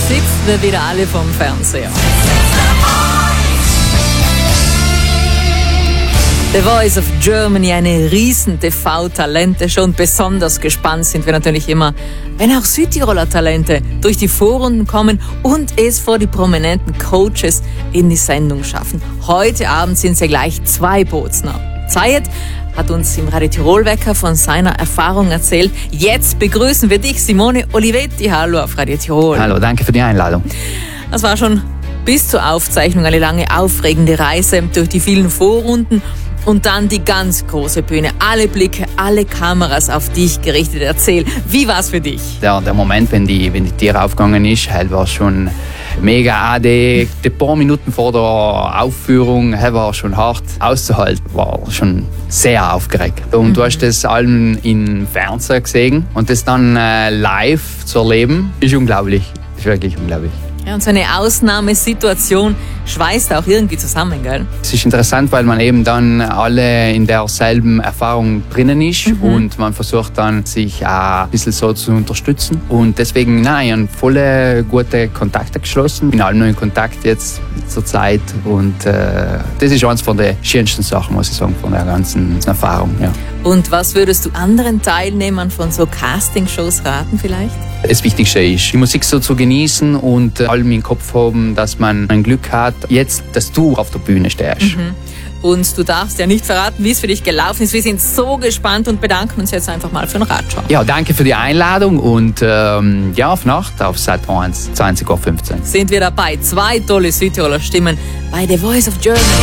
sitzen wir wieder alle vom Fernseher. The Voice of Germany, eine riesen TV-Talente schon. Besonders gespannt sind wir natürlich immer, wenn auch Südtiroler Talente durch die Vorrunden kommen und es vor die prominenten Coaches in die Sendung schaffen. Heute Abend sind es ja gleich 2 Bozner. Zayed hat uns im Radio Tirol-Wecker von seiner Erfahrung erzählt. Jetzt begrüßen wir dich, Simone Olivetti. Hallo auf Radio Tirol. Hallo, danke für die Einladung. Das war schon bis zur Aufzeichnung eine lange, aufregende Reise durch die vielen Vorrunden. Und dann die ganz große Bühne. Alle Blicke, alle Kameras auf dich gerichtet. Erzähl, wie war's für dich? Der Moment, wenn die Tür aufgegangen ist, war schon mega. Die paar Minuten vor der Aufführung war schon hart auszuhalten. War schon sehr aufgeregt. Und du hast das allem im Fernsehen gesehen. Und das dann live zu erleben, ist unglaublich. Ist wirklich unglaublich. Ja, und so eine Ausnahmesituation schweißt auch irgendwie zusammen, gell? Es ist interessant, weil man eben dann alle in derselben Erfahrung drinnen ist und man versucht dann, sich auch ein bisschen so zu unterstützen. Und deswegen, ich habe volle gute Kontakte geschlossen. Ich bin allem noch in Kontakt jetzt zur Zeit und das ist eines von den schönsten Sachen, muss ich sagen, von der ganzen Erfahrung. Ja. Und was würdest du anderen Teilnehmern von so Castingshows raten vielleicht? Das Wichtigste ist, die Musik so zu genießen und allem im Kopf haben, dass man ein Glück hat, jetzt, dass du auf der Bühne stehst. Und du darfst ja nicht verraten, wie es für dich gelaufen ist. Wir sind so gespannt und bedanken uns jetzt einfach mal für den Ratschau. Ja, danke für die Einladung und auf Nacht auf Sat.1, 20:15 Uhr. Sind wir dabei. 2 tolle Südtiroler Stimmen bei The Voice of Germany.